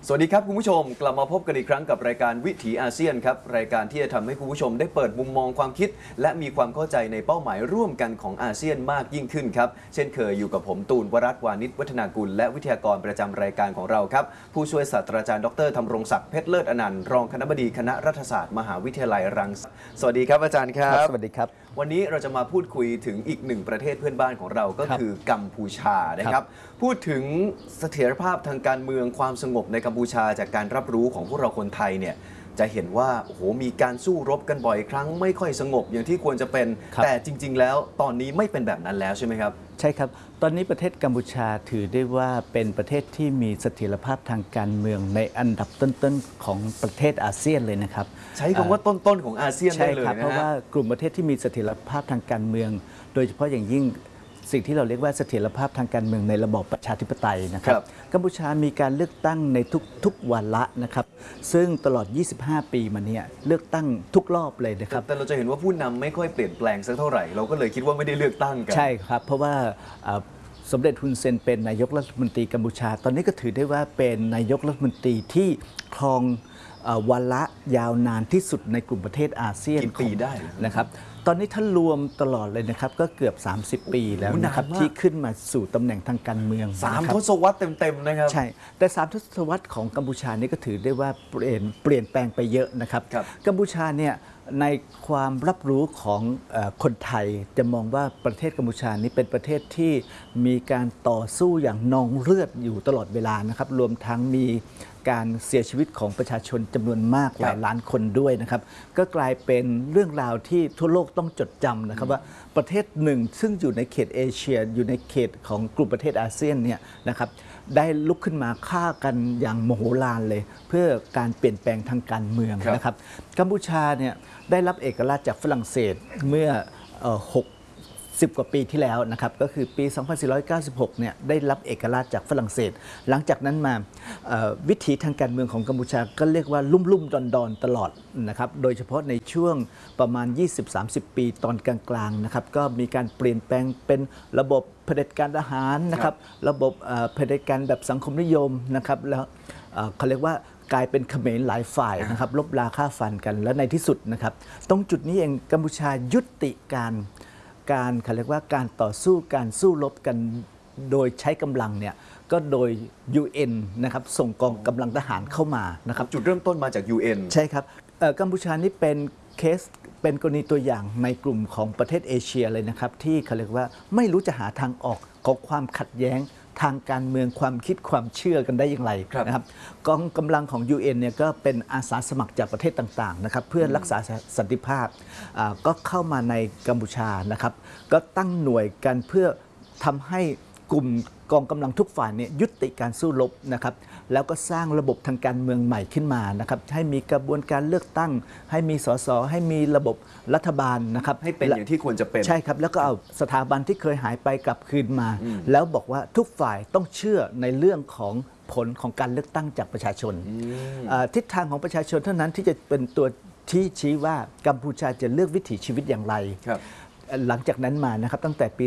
สวัสดีครับคุณผู้ชมกลับมาพบกันอีกครั้งกับรายการวิถีอาเซียนครับรายการที่จะทำให้คุณผู้ชมได้เปิดมุมมองความคิดและมีความเข้าใจในเป้าหมายร่วมกันของอาเซียนมากยิ่งขึ้นครับเช่นเคยอยู่กับผมตูนวรัตน์วานิชวัฒนากุลและวิทยากรประจำรายการของเราครับผู้ช่วยศาสตราจารย์ดร.ธำรงศักดิ์เพชรเลิศอนันต์รองคณบดีคณะรัฐศาสตร์มหาวิทยาลัยรังสิตสวัสดีครับอาจารย์ครับสวัสดีครับวันนี้เราจะมาพูดคุยถึงอีกหนึ่งประเทศเพื่อนบ้านของเราก็คือกัมพูชานะครับพูดถึงเสถียรภาพทางการเมืองความสงบในกัมพูชาจากการรับรู้ของพวกเราคนไทยเนี่ยจะเห็นว่าโอ้โหมีการสู้รบกันบ่อยครั้งไม่ค่อยสงบอย่างที่ควรจะเป็นแต่จริงๆแล้วตอนนี้ไม่เป็นแบบนั้นแล้วใช่ไหมครับใช่ครับตอนนี้ประเทศกัมพูชาถือได้ว่าเป็นประเทศที่มีเสถียรภาพทางการเมืองในอันดับต้นๆของประเทศอาเซียนเลยนะครับใช้คำว่าต้นๆของอาเซียนได้เลยนะใช่ครับเพราะว่ากลุ่มประเทศที่มีเสถียรภาพทางการเมืองโดยเฉพาะอย่างยิ่งสิ่งที่เราเรียกว่าเสถียรภาพทางการเมืองในระบอบประชาธิปไตยนะครับกัมพูชามีการเลือกตั้งในทุกวาระนะครับซึ่งตลอด25ปีมาเนี่ยเลือกตั้งทุกรอบเลยนะครับแต่เราจะเห็นว่าผู้นำไม่ค่อยเปลี่ยนแปลงสักเท่าไหร่เราก็เลยคิดว่าไม่ได้เลือกตั้งกันใช่ครับเพราะว่าสมเด็จฮุนเซนเป็นนายกรัฐมนตรีกัมพูชาตอนนี้ก็ถือได้ว่าเป็นนายกรัฐมนตรีที่ครองวาระยาวนานที่สุดในกลุ่มประเทศอาเซียนกี่ปีได้นะครับตอนนี้ถ้ารวมตลอดเลยนะครับก็เกือบ30ปีแล้วนะครับที่ขึ้นมาสู่ตำแหน่งทางการเมือง 3 ทศวรรษเต็มๆนะครับใช่แต่3 ทศวรรษของกัมพูชานี่ก็ถือได้ว่าเปลี่ยนแปลงไปเยอะนะครับกัมพูชาเนี่ยในความรับรู้ของคนไทยจะมองว่าประเทศกัมพูชานี้เป็นประเทศที่มีการต่อสู้อย่างนองเลือดอยู่ตลอดเวลานะครับรวมทั้งมีการเสียชีวิตของประชาชนจำนวนมากหลายล้านคนด้วยนะครับก็กลายเป็นเรื่องราวที่ทั่วโลกต้องจดจำนะครับว่าประเทศหนึ่งซึ่งอยู่ในเขตเอเชียอยู่ในเขตของกลุ่มประเทศอาเซียนเนี่ยนะครับได้ลุกขึ้นมาฆ่ากันอย่างโมโหลานเลยเพื่อการเปลี่ยนแปลงทางการเมืองนะครับกัมพูชาเนี่ยได้รับเอกราชจากฝรั่งเศสเมื่อ10 กว่าปีที่แล้วนะครับก็คือปี 2496 เนี่ยได้รับเอกราชจากฝรั่งเศสหลังจากนั้นมาวิถีทางการเมืองของกัมพูชาก็เรียกว่าลุ่มๆดอนๆตลอดนะครับโดยเฉพาะในช่วงประมาณ 20-30 ปีตอนกลางๆนะครับก็มีการเปลี่ยนแปลงเป็นระบบเผด็จการทหารนะครับระบบเผด็จการแบบสังคมนิยมนะครับแล้วเขาเรียกว่ากลายเป็นเขมรหลายฝ่ายนะครับลบราฆ่าฟันกันและในที่สุดนะครับตรงจุดนี้เองกัมพูชายุติการเขาเรียกว่าการต่อสู้การสู้รบกันโดยใช้กำลังเนี่ยก็โดย UN นะครับส่งกองกำลังทหารเข้ามานะครับจุดเริ่มต้นมาจาก UN ใช่ครับกัมพูชานี่เป็นเคสเป็นกรณีตัวอย่างในกลุ่มของประเทศเอเชียเลยนะครับที่เขาเรียกว่าไม่รู้จะหาทางออกของความขัดแย้งทางการเมืองความคิดความเชื่อกันได้อย่างไรนะครับกองกำลังของ UN เนี่ยก็เป็นอาสาสมัครจากประเทศต่างๆนะครับเพื่อรักษาสันติภาพก็เข้ามาในกัมพูชานะครับก็ตั้งหน่วยกันเพื่อทำให้กลุ่มกองกำลังทุกฝ่ายเนี่ยยุติการสู้รบนะครับแล้วก็สร้างระบบทางการเมืองใหม่ขึ้นมานะครับให้มีกระบวนการเลือกตั้งให้มีสสให้มีระบบรัฐบาลนะครับให้เป็นอย่างที่ควรจะเป็นใช่ครับแล้วก็เอาสถาบันที่เคยหายไปกลับคืนมาแล้วบอกว่าทุกฝ่ายต้องเชื่อในเรื่องของผลของการเลือกตั้งจากประชาชนทิศทางของประชาชนเท่านั้นที่จะเป็นตัวที่ชี้ว่ากัมพูชาจะเลือกวิถีชีวิตอย่างไรหลังจากนั้นมานะครับตั้งแต่ปี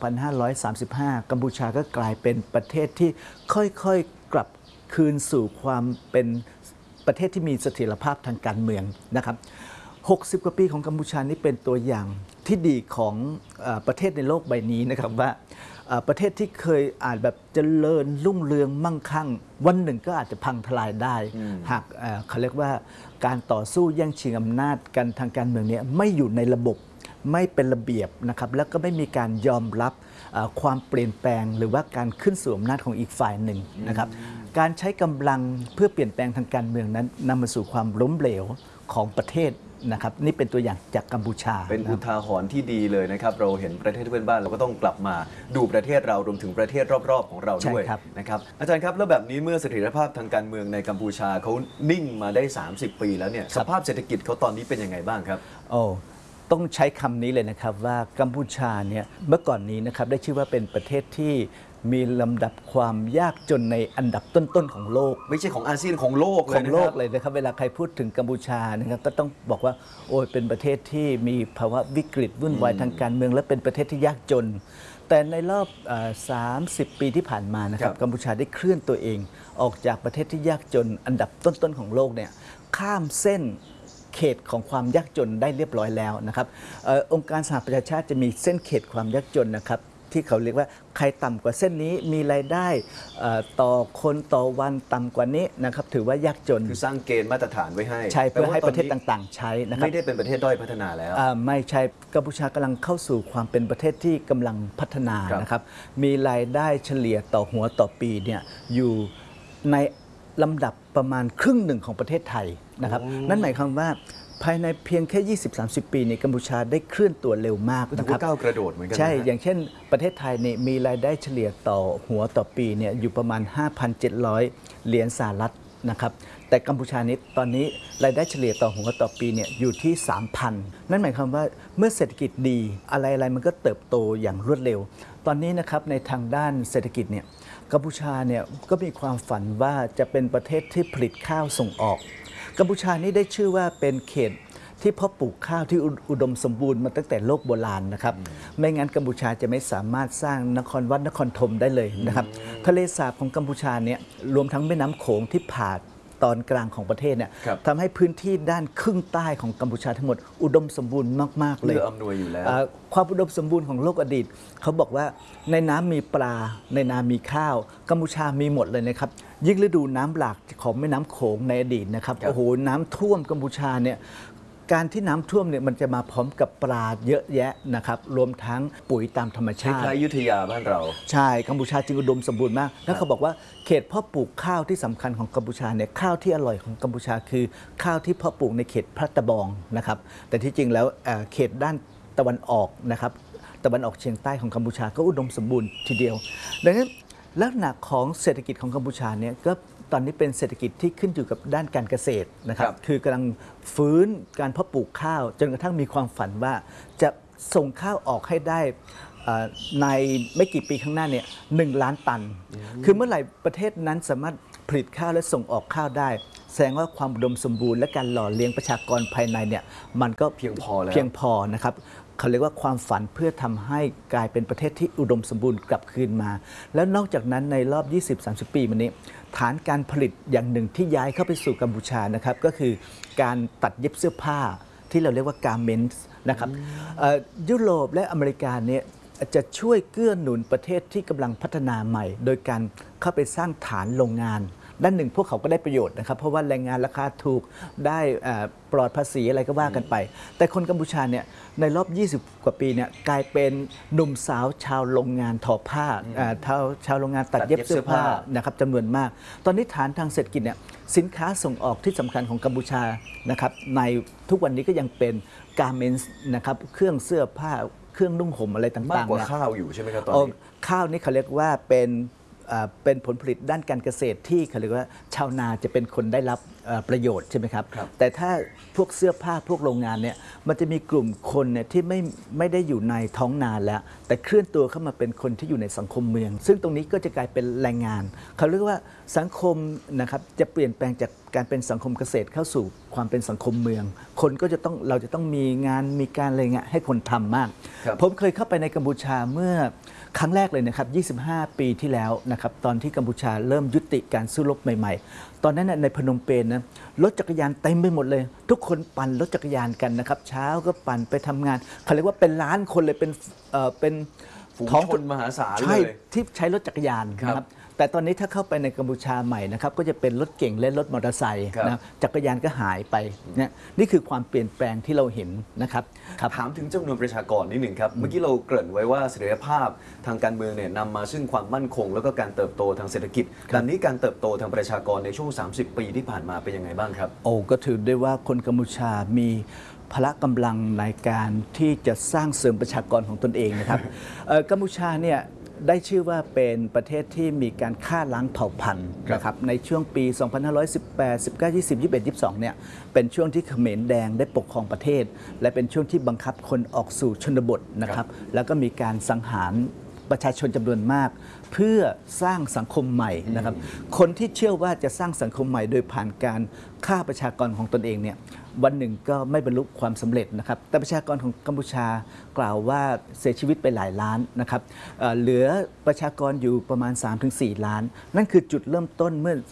2535 กัมพูชาก็กลายเป็นประเทศที่ค่อยๆกลับคืนสู่ความเป็นประเทศที่มีเสถียรภาพทางการเมืองนะครับ60 กว่าปีของกัมพูชานี้เป็นตัวอย่างที่ดีของประเทศในโลกใบนี้นะครับว่าประเทศที่เคยอาจแบบเจริญรุ่งเรืองมั่งคั่งวันหนึ่งก็อาจจะพังทลายได้หากเขาเรียกว่าการต่อสู้แย่งชิงอำนาจกันทางการเมืองนี้ไม่อยู่ในระบบไม่เป็นระเบียบนะครับแล้วก็ไม่มีการยอมรับความเปลี่ยนแปลงหรือว่าการขึ้นสู่อำนาจของอีกฝ่ายหนึ่งนะครับการใช้กำลังเพื่อเปลี่ยนแปลงทางการเมืองนั้นนำมาสู่ความล้มเหลวของประเทศนะครับนี่เป็นตัวอย่างจากกัมพูชาเป็นอุทาหรณ์ที่ดีเลยนะครับเราเห็นประเทศเพื่อนบ้านเราก็ต้องกลับมาดูประเทศเรารวมถึงประเทศรอบๆของเราด้วยนะครับอาจารย์ครับแล้วแบบนี้เมื่อเสถียรภาพทางการเมืองในกัมพูชาเขานิ่งมาได้30 ปีแล้วเนี่ยสภาพเศรษฐกิจเขาตอนนี้เป็นยังไงบ้างครับต้องใช้คำนี้เลยนะครับว่ากัมพูชาเนี่ยเมื่อก่อนนี้นะครับได้ชื่อว่าเป็นประเทศที่มีลำดับความยากจนในอันดับต้นๆของโลกไม่ใช่ของอาเซียนของโลกเลยนะครับเวลาใครพูดถึงกัมพูชานะครับก็ต้องบอกว่าโอ้ยเป็นประเทศที่มีภาวะวิกฤตวุ่นวายทางการเมืองและเป็นประเทศที่ยากจน แแต่ในรอบ30 ปีที่ผ่านมานะครับกัมพูชาได้เคลื่อนตัวเองออกจากประเทศที่ยากจนอันดับต้นๆของโลกเนี่ยข้ามเส้นเขตของความยากจนได้เรียบร้อยแล้วนะครับองค์การสหประชาชาติจะมีเส้นเขตความยากจนนะครับที่เขาเรียกว่าใครต่ำกว่าเส้นนี้มีรายได้ต่อคนต่อวันต่ำกว่านี้นะครับถือว่ายากจนคือสร้างเกณฑ์มาตรฐานไว้ให้ใช่เพื่อให้ประเทศต่างๆใช้นะครับไม่ได้เป็นประเทศด้อยพัฒนาแล้วไม่ใช่กัมพูชากำลังเข้าสู่ความเป็นประเทศที่กำลังพัฒนานะครับมีรายได้เฉลี่ยต่อหัวต่อปีเนี่ยอยู่ในลำดับประมาณครึ่งหนึ่งของประเทศไทยนะครับนั่นหมายความว่าภายในเพียงแค่ 20-30 ปีนี้กัมพูชาได้เคลื่อนตัวเร็วมากนะครับก้าวกระโดดเหมือนกันใช่อย่างเช่นประเทศไทยเนี่ยมีรายได้เฉลี่ยต่อหัวต่อปีเนี่ยอยู่ประมาณ 5,700 เหรียญสหรัฐนะครับแต่กัมพูชานี้ตอนนี้รายได้เฉลี่ยต่อหัวต่อปีเนี่ยอยู่ที่ 3,000 นั่นหมายความว่าเมื่อเศรษฐกิจดีอะไรๆมันก็เติบโตอย่างรวดเร็วตอนนี้นะครับในทางด้านเศรษฐกิจเนี่ยกัมพูชาเนี่ยก็มีความฝันว่าจะเป็นประเทศที่ผลิตข้าวส่งออกกัมพูชานี้ได้ชื่อว่าเป็นเขตที่เพาะปลูกข้าวที่อุดมสมบูรณ์มาตั้งแต่โลกโบราณนะครับไม่งั้นกัมพูชาจะไม่สามารถสร้างนครวัดนครธมได้เลยนะครับทะเลสาบของกัมพูชาเนี่ยรวมทั้งแม่น้ำโขงที่ผ่านตอนกลางของประเทศเนี่ยทำให้พื้นที่ด้านครึ่งใต้ของกัมพูชาทั้งหมดอุดมสมบูรณ์มากๆเลยเอื้ออำนวยอยู่แล้วความอุดมสมบูรณ์ของโลกอดีตเขาบอกว่าในน้ำมีปลาในนามีข้าวกัมพูชามีหมดเลยนะครับยิ่งฤดูน้ำหลากของแม่น้ำโขงในอดีตนะครับโอ้โหน้ำท่วมกัมพูชาเนี่ยการที่น้ำท่วมเนี่ยมันจะมาพร้อมกับปลาเยอะแยะนะครับรวมทั้งปุ๋ยตามธรรมชาติคล้ายอยุธยาบ้านเราใช่กัมพูชาจึงอุดมสมบูรณ์มากแล้วเขาบอกว่าเขตเพาะปลูกข้าวที่สำคัญของกัมพูชาเนี่ยข้าวที่อร่อยของกัมพูชาคือข้าวที่เพาะปลูกในเขตพระตะบองนะครับแต่ที่จริงแล้วเขตด้านตะวันออกนะครับตะวันออกเฉียงใต้ของกัมพูชาก็อุดมสมบูรณ์ทีเดียวดังนั้นลักษณะของเศรษฐกิจของกัมพูชาเนี่ยก็ตอนนี้เป็นเศรษฐกิจที่ขึ้นอยู่กับด้านการเกษตรนะครับคือกำลังฟื้นการเพาะปลูกข้าวจนกระทั่งมีความฝันว่าจะส่งข้าวออกให้ได้ในไม่กี่ปีข้างหน้าเนี่ย1 ล้านตันคือเมื่อไหร่ประเทศนั้นสามารถผลิตข้าวและส่งออกข้าวได้แสดงว่าความอุดมสมบูรณ์และการหล่อเลี้ยงประชากรภายในเนี่ยมันก็เพียงพอแล้วเพียงพอนะครับเขาเรียกว่าความฝันเพื่อทำให้กลายเป็นประเทศที่อุดมสมบูรณ์กลับคืนมาแล้วนอกจากนั้นในรอบ 20-30 ปีมานี้ฐานการผลิตอย่างหนึ่งที่ย้ายเข้าไปสู่กัมพูชานะครับก็คือการตัดเย็บเสื้อผ้าที่เราเรียกว่า garments นะครับยุโรปและอเมริกาเนี่ยจะช่วยเกื้อหนุนประเทศที่กำลังพัฒนาใหม่โดยการเข้าไปสร้างฐานโรงงานด้านหนึ่งพวกเขาก็ได้ประโยชน์นะครับเพราะว่าแรงงานราคาถูกได้ปลอดภาษีอะไรก็ว่ากันไปแต่คนกัมพูชาเนี่ยในรอบ20 กว่าปีเนี่ยกลายเป็นหนุ่มสาวชาวโรงงานทอผ้าชาวโรงงานตัดเย็บเสื้อผ้านะครับจำนวนมากตอนนี้ฐานทางเศรษฐกิจเนี่ยสินค้าส่งออกที่สำคัญของกัมพูชานะครับในทุกวันนี้ก็ยังเป็นการ์เมนต์นะครับเครื่องเสื้อผ้าเครื่องนุ่งห่มอะไรต่างๆมากกว่าข้าวอยู่ใช่ไหมครับตอนนี้ข้าวนี่เขาเรียกว่าเป็นผลผลิตด้านการเกษตรที่เขาเรียกว่าชาวนาจะเป็นคนได้รับประโยชน์ใช่ไหมครับแต่ถ้าพวกเสื้อผ้าพวกโรงงานเนี่ยมันจะมีกลุ่มคนเนี่ยที่ไม่ได้อยู่ในท้องนาแล้วแต่เคลื่อนตัวเข้ามาเป็นคนที่อยู่ในสังคมเมืองซึ่งตรงนี้ก็จะกลายเป็นแรงงานเขาเรียกว่าสังคมนะครับจะเปลี่ยนแปลงจากการเป็นสังคมเกษตรเข้าสู่ความเป็นสังคมเมืองคนก็เราจะต้องมีงานมีการอะไรเงี้ยให้คนทำมากผมเคยเข้าไปในกัมพูชาเมื่อครั้งแรกเลยนะครับ25 ปีที่แล้วนะครับตอนที่กัมพูชาเริ่มยุติการสู้รบใหม่ๆตอนนั้นในพนมเปญนะรถจักรยานเต็มไปหมดเลยทุกคนปั่นรถจักรยานกันนะครับเช้าก็ปั่นไปทำงานเขาเรียกว่าเป็นล้านคนเลยเป็นฝูงชนมหาศาลเลยที่ใช้รถจักรยานนะครับแต่ตอนนี้ถ้าเข้าไปในกัมพูชาใหม่นะครับก็จะเป็นรถเก่งและรถมอเตอร์ไซค์นะจักรยานก็หายไปนี่คือความเปลี่ยนแปลงที่เราเห็นนะครับถามถึงจำนวนประชากรนิดหนึ่งครับเมื่อกี้เราเกริ่นไว้ว่าเสถียรภาพทางการเมืองเนี่ยนำมาซึ่งความมั่นคงแล้วก็การเติบโตทางเศรษฐกิจตอนนี้การเติบโตทางประชากรในช่วง30 ปีที่ผ่านมาเป็นยังไงบ้างครับก็ถือได้ว่าคนกัมพูชามีพละกำลังในการที่จะสร้างเสริมประชากรของตนเองนะครับกัมพูชาเนี่ยได้ชื่อว่าเป็นประเทศที่มีการฆ่าล้างเผ่าพันธุ์นะครับในช่วงปี 2518 19 20 21 22เนี่ยเป็นช่วงที่เขมรแดงได้ปกครองประเทศและเป็นช่วงที่บังคับคนออกสู่ชนบทนะครับแล้วก็มีการสังหารปประชาชนจำนวนมาก เพื่อสร้างสังคมใหม่นะครับคนที่เชื่อว่าจะสร้างสังคมใหม่โดยผ่านการฆ่าประชากรของตนเองเนี่ยวันหนึ่งก็ไม่บรรลุความสำเร็จนะครับแต่ประชากรของกัมพูชากล่าวว่าเสียชีวิตไปหลายล้านนะครับเหลือประชากรอยู่ประมาณ 3-4 ล้าน นั่นคือจุดเริ่มต้นเมื่อ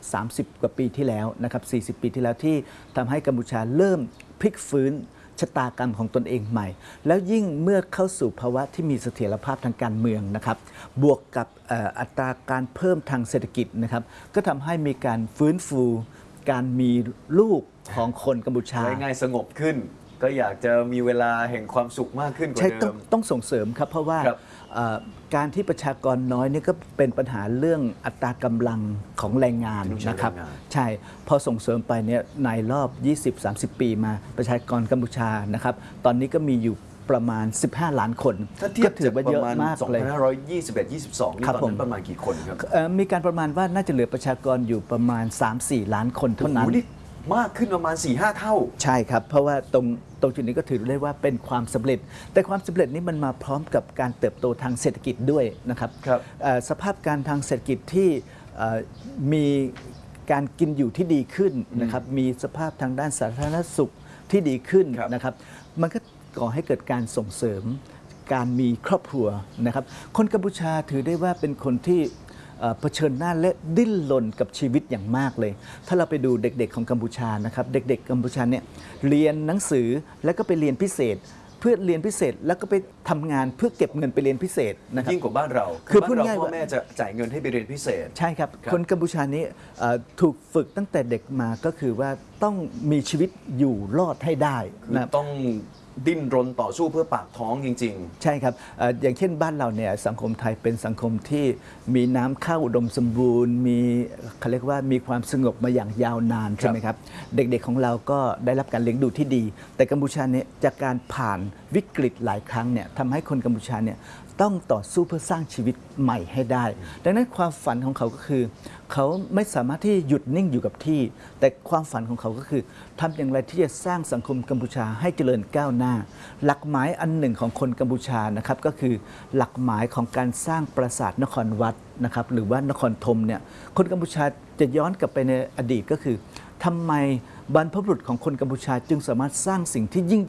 30 กว่าปีที่แล้วนะครับ40 ปีที่แล้วที่ทำให้กัมพูชาเริ่มพลิกฟื้นชะตากรรมของตนเองใหม่ แล้วยิ่งเมื่อเข้าสู่ภาวะที่มีเสถียรภาพทางการเมืองนะครับบวกกับอัตราการเพิ่มทางเศรษฐกิจนะครับก็ทำให้มีการฟื้นฟูการมีลูกของคนกัมพูชาง่ายๆสงบขึ้น ก็อยากจะมีเวลาแห่งความสุขมากขึ้นกว่าใช่เดิมต้องส่งเสริมครับเพราะว่าการที่ประชากรน้อยนี่ก็เป็นปัญหาเรื่องอัตรากำลังของแรงงานนะครับใช่พอส่งเสริมไปเนี่ยในรอบ 20-30 ปีมาประชากรกัมพูชานะครับตอนนี้ก็มีอยู่ประมาณ 15 ล้านคนถ้าเทียบก็ถือว่าเยอะมากเลย 2521-22 นี่ตอนนั้นประมาณกี่คนครับมีการประมาณว่าน่าจะเหลือประชากรอยู่ประมาณ 3-4 ล้านคนเท่านั้นโอ้โหนี่มากขึ้นประมาณ 4-5 เท่าใช่ครับ เพราะว่าตรงจุดนี้ก็ถือได้ว่าเป็นความสำเร็จ แต่ความสำเร็จนี้มันมาพร้อมกับการเติบโตทางเศรษฐกิจด้วยนะครับครับสภาพการทางเศรษฐกิจที่มีการกินอยู่ที่ดีขึ้นนะครับมีสภาพทางด้านสาธารณสุขที่ดีขึ้นนะครับมันก็ก่อให้เกิดการส่งเสริมการมีครอบครัวนะครับคนกัมพูชาถือได้ว่าเป็นคนที่เผชิญหน้าและดิ้นรนกับชีวิตอย่างมากเลย ถ้าเราไปดูเด็กๆของกัมพูชานะครับเด็กๆกัมพูชาเนี่ยเรียนหนังสือแล้วก็ไปเรียนพิเศษ เพื่อเรียนพิเศษแล้วก็ไปทำงานเพื่อเก็บเงินไปเรียนพิเศษนะครับยิ่งกว่าบ้านเราคือพูบ้าดนเราง่ายพ่อว่าแม่จะจ่ายเงินให้ไปเรียนพิเศษใช่ครับครับคนกัมพูชานี้ถูกฝึกตั้งแต่เด็กมาก็คือว่าต้องมีชีวิตอยู่รอดให้ได้คือนะต้องดิ้นรนต่อสู้เพื่อปากท้องจริงใช่ครับอย่างเช่นบ้านเราเนี่ยสังคมไทยเป็นสังคมที่มีน้ำข้าวอุดมสมบูรณ์มีเขาเรียกว่ามีความสงบมาอย่างยาวนานใช่ไหมครับเด็กๆของเราก็ได้รับการเลี้ยงดูที่ดี แต่กัมพูชาเนี่ยจากการผ่านวิกฤตหลายครั้งเนี่ยทำให้คนกัมพูชาเนี่ยต้องต่อสู้เพื่อสร้างชีวิตใหม่ให้ได้ ดังนั้นความฝันของเขาก็คือ เขาไม่สามารถที่หยุดนิ่งอยู่กับที่ แต่ความฝันของเขาก็คือทำอย่างไรที่จะสร้างสังคมกัมพูชาให้เจริญก้าวหน้า หลักหมายอันหนึ่งของคนกัมพูชานะครับก็คือหลักหมายของการสร้างปราสาทนครวัดนะครับหรือว่านครธมเนี่ยคนกัมพูชาจะย้อนกลับไปในอดีตก็คือทำไมบรรพบุรุษของคนกัมพูชาจึงสามารถสร้างสิ่งที่ยิ่ง